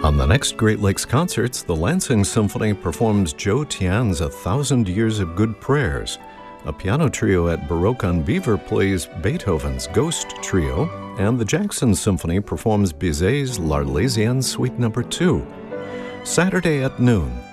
On the next Great Lakes Concerts, the Lansing Symphony performs Joe Tian's 1,000 Years of Good Prayers. A piano trio at Baroque on Beaver plays Beethoven's Ghost Trio, and the Jackson Symphony performs Bizet's L'Arlésienne Suite No. 2. Saturday at noon,